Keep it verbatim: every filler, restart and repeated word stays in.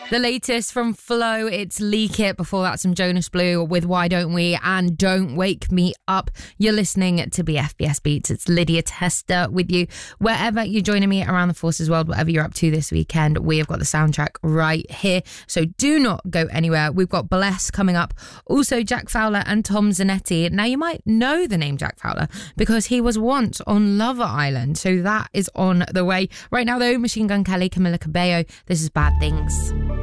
The latest from Flo, it's Leak It. Before that, some Jonas Blue with Why Don't We and Don't Wake Me Up. You're listening to B F B S Beats. It's Lydia Tester with you. Wherever you're joining me around the Forces world, whatever you're up to this weekend, we have got the soundtrack right here. So do not go anywhere. We've got Bless coming up. Also, Jack Fowler and Tom Zanetti. Now, you might know the name Jack Fowler because he was once on Love Island. So that is on the way. Right now, though, Machine Gun Kelly, Camila Cabello. This is Bad Things.